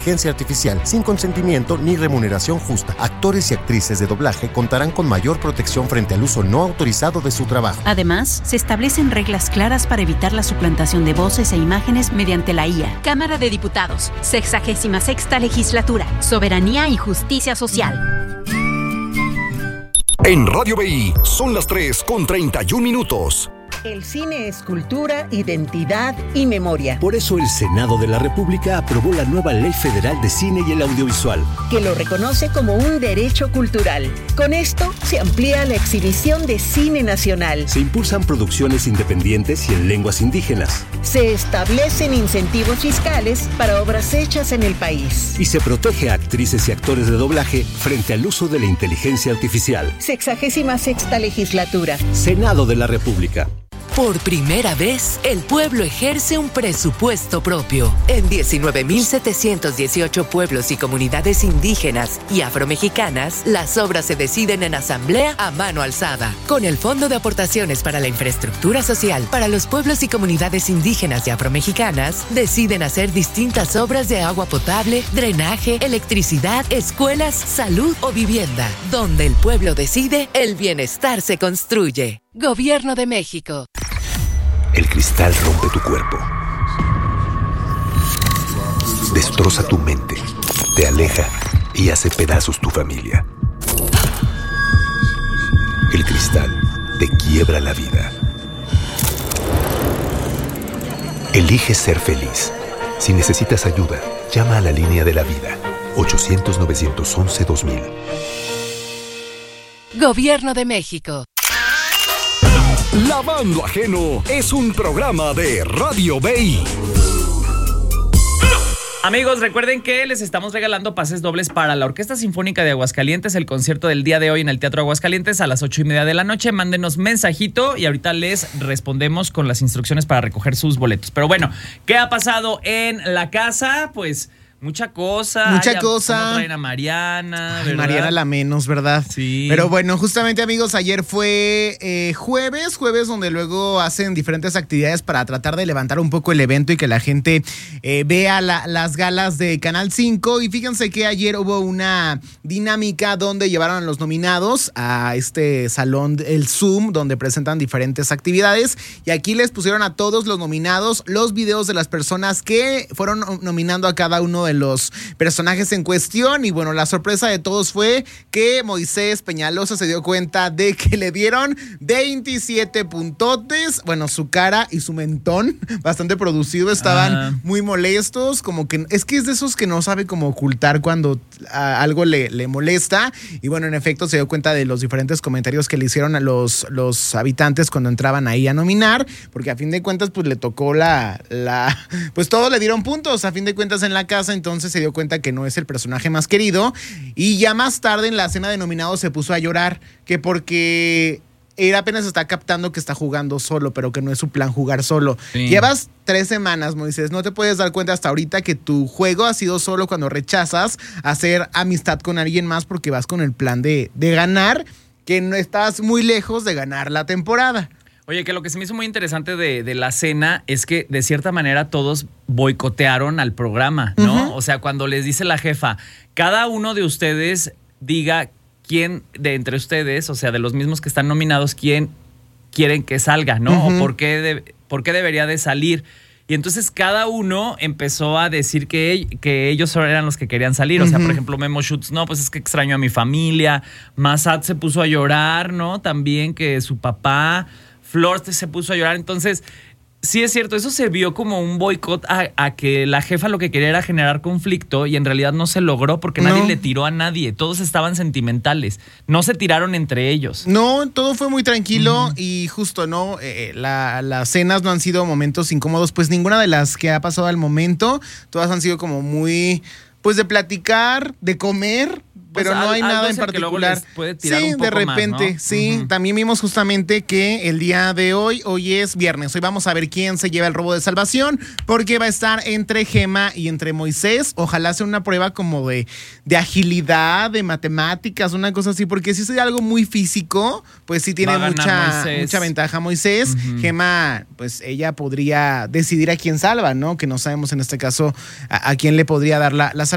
inteligencia artificial, sin consentimiento ni remuneración justa. Actores y actrices de doblaje contarán con mayor protección frente al uso no autorizado de su trabajo. Además, se establecen reglas claras para evitar la suplantación de voces e imágenes mediante la IA. Cámara de Diputados, 66ª Legislatura, Soberanía y Justicia Social. En Radio BI son las 3:31. El cine es cultura, identidad y memoria. Por eso el Senado de la República aprobó la nueva Ley Federal de Cine y el Audiovisual, que lo reconoce como un derecho cultural. Con esto se amplía la exhibición de cine nacional. Se impulsan producciones independientes y en lenguas indígenas. Se establecen incentivos fiscales para obras hechas en el país. Y se protege a actrices y actores de doblaje frente al uso de la inteligencia artificial. 66ª Legislatura. Senado de la República. Por primera vez, el pueblo ejerce un presupuesto propio. En 19.718 pueblos y comunidades indígenas y afromexicanas, las obras se deciden en asamblea a mano alzada. Con el Fondo de Aportaciones para la Infraestructura Social para los pueblos y comunidades indígenas y afromexicanas, deciden hacer distintas obras de agua potable, drenaje, electricidad, escuelas, salud o vivienda. Donde el pueblo decide, el bienestar se construye. Gobierno de México. El cristal rompe tu cuerpo, destroza tu mente, te aleja y hace pedazos tu familia. El cristal te quiebra la vida. Elige ser feliz. Si necesitas ayuda, llama a la línea de la vida, 800-911-2000. Gobierno de México. Lavando Ajeno es un programa de Radio BI. Amigos, recuerden que les estamos regalando pases dobles para la Orquesta Sinfónica de Aguascalientes, el concierto del día de hoy en el Teatro Aguascalientes a las 8:30 de la noche. Mándenos mensajito y ahorita les respondemos con las instrucciones para recoger sus boletos. Pero bueno, ¿qué ha pasado en la casa? Pues mucha cosa. ¿Cómo traen a Mariana? Ay, Mariana la menos, ¿verdad? Sí. Pero bueno, justamente, amigos, ayer fue jueves donde luego hacen diferentes actividades para tratar de levantar un poco el evento y que la gente vea las galas de Canal 5. Y fíjense que ayer hubo una dinámica donde llevaron a los nominados a este salón, el Zoom, donde presentan diferentes actividades. Y aquí les pusieron a todos los nominados los videos de las personas que fueron nominando a cada uno de los personajes en cuestión. Y bueno, la sorpresa de todos fue que Moisés Peñalosa se dio cuenta de que le dieron 27 puntotes. Bueno, su cara y su mentón, bastante producido, estaban muy molestos, como que es de esos que no sabe cómo ocultar cuando algo le molesta. Y bueno, en efecto se dio cuenta de los diferentes comentarios que le hicieron a los habitantes cuando entraban ahí a nominar, porque a fin de cuentas pues le tocó pues todos le dieron puntos a fin de cuentas en la casa. Entonces se dio cuenta que no es el personaje más querido, y ya más tarde en la cena de nominados se puso a llorar, que porque él apenas está captando que está jugando solo, pero que no es su plan jugar solo. Sí. Llevas 3 semanas, Moisés, no te puedes dar cuenta hasta ahorita que tu juego ha sido solo cuando rechazas hacer amistad con alguien más porque vas con el plan de ganar, que no estás muy lejos de ganar la temporada. Oye, que lo que se me hizo muy interesante de la cena es que de cierta manera todos boicotearon al programa, ¿no? Uh-huh. O sea, cuando les dice la jefa, cada uno de ustedes diga quién de entre ustedes, o sea, de los mismos que están nominados, quién quieren que salga, ¿no? Uh-huh. O por qué debería de salir. Y entonces cada uno empezó a decir que ellos eran los que querían salir. O sea, por ejemplo, Memo Schutz, no, pues es que extraño a mi familia. Massad se puso a llorar, ¿no? También que su papá... Flor se puso a llorar. Entonces, sí es cierto, eso se vio como un boicot a que la jefa lo que quería era generar conflicto y en realidad no se logró porque nadie le tiró a nadie. Todos estaban sentimentales. No se tiraron entre ellos. No, todo fue muy tranquilo y justo, ¿no? Las cenas no han sido momentos incómodos, pues ninguna de las que ha pasado al momento. Todas han sido como muy, pues de platicar, de comer. Pero no hay nada en particular. Puede tirar un poco de repente, más, ¿no? Sí. Uh-huh. También vimos justamente que el día de hoy es viernes. Hoy vamos a ver quién se lleva el robo de salvación, porque va a estar entre Gema y entre Moisés. Ojalá sea una prueba como de agilidad, de matemáticas, una cosa así, porque si es algo muy físico, pues sí tiene mucha ventaja Moisés. Uh-huh. Gema, pues ella podría decidir a quién salva, ¿no? Que no sabemos en este caso a quién le podría dar la salvación.